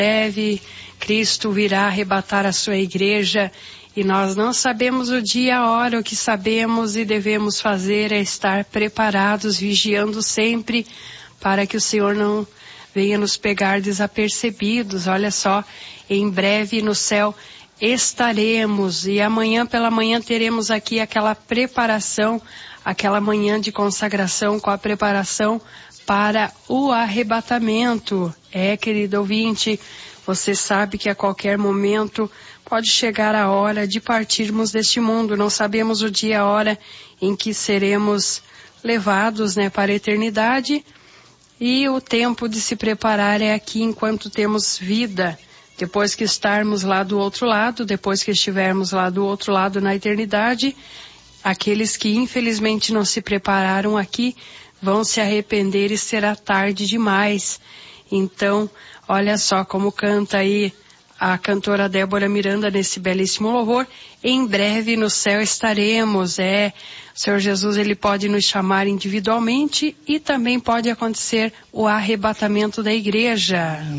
breve Cristo virá arrebatar a sua igreja e nós não sabemos o dia, a hora. O que sabemos e devemos fazer é estar preparados, vigiando sempre para que o Senhor não venha nos pegar desapercebidos. Olha só, em breve no céu estaremos e amanhã pela manhã teremos aqui aquela preparação, aquela manhã de consagração com a preparação para o arrebatamento. Querido ouvinte, você sabe que a qualquer momento pode chegar a hora de partirmos deste mundo. Não sabemos o dia, a hora em que seremos levados, para a eternidade. E o tempo de se preparar é aqui enquanto temos vida. Depois que estarmos lá do outro lado, depois que estivermos lá do outro lado na eternidade, aqueles que infelizmente não se prepararam aqui vão se arrepender e será tarde demais. Então, olha só como canta aí a cantora Débora Miranda nesse belíssimo louvor. Em breve no céu estaremos. O Senhor Jesus, ele pode nos chamar individualmente e também pode acontecer o arrebatamento da igreja.